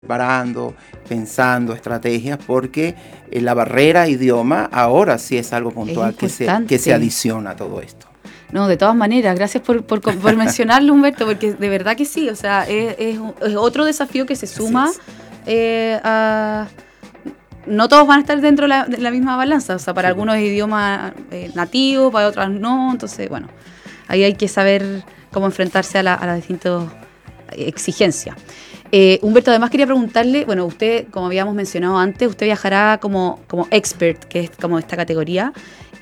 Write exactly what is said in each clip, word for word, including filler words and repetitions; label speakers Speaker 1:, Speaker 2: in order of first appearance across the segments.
Speaker 1: preparando, pensando estrategias, porque eh, la barrera idioma ahora sí es algo puntual que se, que se adiciona a todo esto.
Speaker 2: No, de todas maneras, gracias por, por, por mencionarlo, Humberto, porque de verdad que sí, o sea, es, es, es otro desafío que se suma eh, a... No todos van a estar dentro de la, de la misma balanza, o sea, para sí, algunos es idioma eh, nativo, para otros no, entonces, bueno, ahí hay que saber cómo enfrentarse a, la, a las distintas exigencias. Eh, Humberto, además quería preguntarle, bueno, usted, como habíamos mencionado antes, usted viajará como, como expert, que es como esta categoría.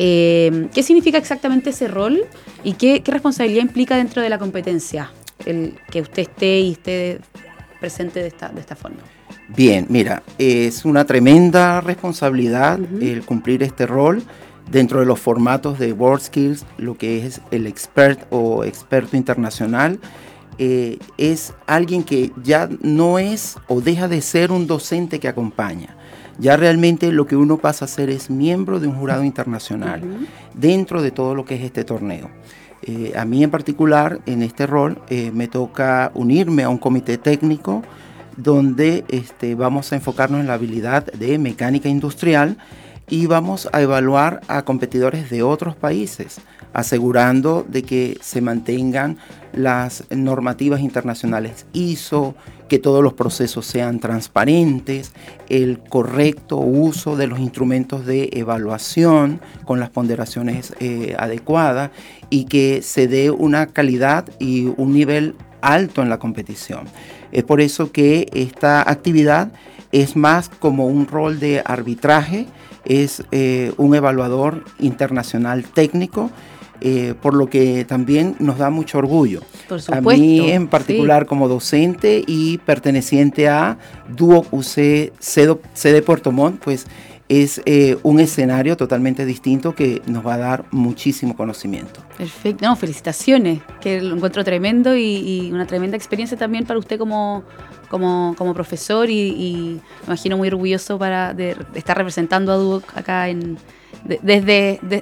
Speaker 2: Eh, ¿Qué significa exactamente ese rol y qué, qué responsabilidad implica dentro de la competencia el que usted esté y esté presente de esta, de esta forma?
Speaker 1: Bien, mira, es una tremenda responsabilidad uh-huh. el cumplir este rol dentro de los formatos de WorldSkills, lo que es el expert o experto internacional. Eh, es alguien que ya no es o deja de ser un docente que acompaña. Ya realmente lo que uno pasa a ser es miembro de un jurado internacional uh-huh. dentro de todo lo que es este torneo. Eh, a mí en particular, en este rol, eh, me toca unirme a un comité técnico donde este, vamos a enfocarnos en la habilidad de mecánica industrial y vamos a evaluar a competidores de otros países, asegurando de que se mantengan las normativas internacionales I S O, que todos los procesos sean transparentes, el correcto uso de los instrumentos de evaluación con las ponderaciones eh, adecuadas y que se dé una calidad y un nivel alto en la competición. Es por eso que esta actividad es más como un rol de arbitraje, es eh, un evaluador internacional técnico, eh, por lo que también nos da mucho orgullo.
Speaker 2: Por supuesto.
Speaker 1: A mí en particular sí. como docente y perteneciente a Duoc U C sede Puerto Montt, pues es eh, un escenario totalmente distinto que nos va a dar muchísimo conocimiento.
Speaker 2: Perfecto, no, felicitaciones, que lo encuentro tremendo y, y una tremenda experiencia también para usted como, como, como profesor y, y me imagino muy orgulloso para de, de estar representando a Duoc acá en, de, desde... De,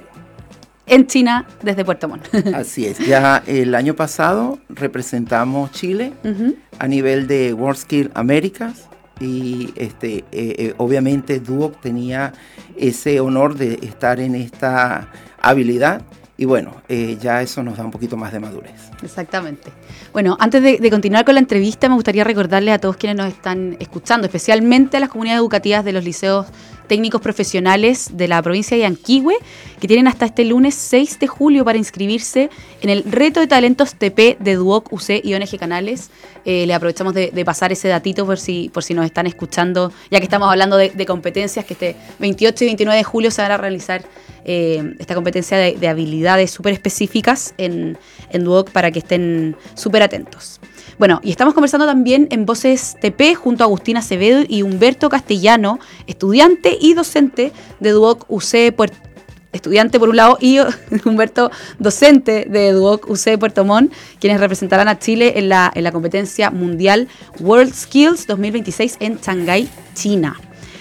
Speaker 2: en China, desde Puerto Montt.
Speaker 1: Así es, ya el año pasado representamos Chile uh-huh. a nivel de WorldSkills Américas y este, eh, eh, obviamente Duoc tenía ese honor de estar en esta habilidad y bueno, eh, ya eso nos da un poquito más de madurez.
Speaker 2: Exactamente. Bueno, antes de, de continuar con la entrevista, me gustaría recordarles a todos quienes nos están escuchando, especialmente a las comunidades educativas de los liceos técnicos profesionales de la provincia de Yanquihue, que tienen hasta este lunes seis de julio para inscribirse en el Reto de Talentos T P de Duoc U C y O N G Canales. Eh, le aprovechamos de, de pasar ese datito por si, por si nos están escuchando, ya que estamos hablando de, de competencias, que este veintiocho y veintinueve de julio se van a realizar eh, esta competencia de, de habilidades súper específicas en, en Duoc para que estén súper atentos. Bueno, y estamos conversando también en Voces T P junto a Agustina Acevedo y Humberto Castellano, estudiante y docente de Duoc U C Puerto estudiante por un lado y Humberto docente de Duoc U C Puerto Montt, quienes representarán a Chile en la, en la competencia mundial WorldSkills dos mil veintiséis en Shanghái, China.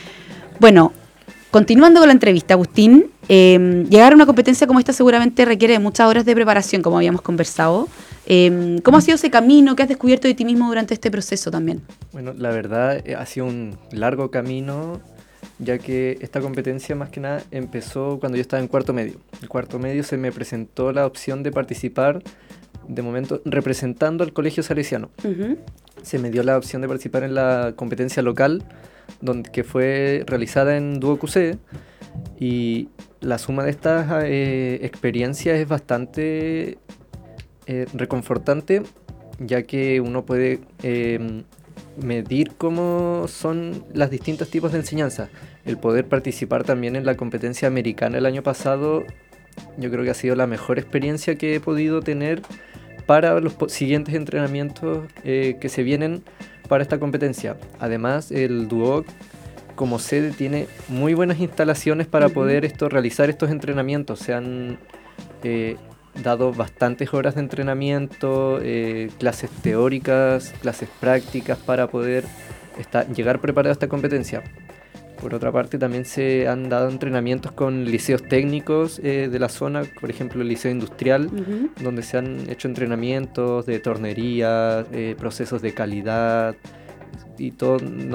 Speaker 2: Bueno, continuando con la entrevista, Agustín, eh, llegar a una competencia como esta seguramente requiere de muchas horas de preparación, como habíamos conversado. Eh, ¿Cómo ha sido ese camino? ¿Qué has descubierto de ti mismo durante este proceso también?
Speaker 3: Bueno, la verdad ha sido un largo camino, ya que esta competencia más que nada empezó cuando yo estaba en cuarto medio. En cuarto medio se me presentó la opción de participar, de momento, representando al Colegio Salesiano. Uh-huh. Se me dio la opción de participar en la competencia local, donde, que fue realizada en Duoc U C, y la suma de estas eh, experiencias es bastante eh, reconfortante, ya que uno puede eh, medir cómo son los distintos tipos de enseñanza. El poder participar también en la competencia americana el año pasado, yo creo que ha sido la mejor experiencia que he podido tener para los siguientes entrenamientos eh, que se vienen para esta competencia. Además, el Duoc como sede tiene muy buenas instalaciones para uh-huh. poder esto, realizar estos entrenamientos. Se han eh, dado bastantes horas de entrenamiento, eh, clases teóricas, clases prácticas para poder estar, llegar preparado a esta competencia. Por otra parte, también se han dado entrenamientos con liceos técnicos eh, de la zona, por ejemplo el Liceo Industrial, uh-huh. donde se han hecho entrenamientos de tornería, eh, procesos de calidad, y todo,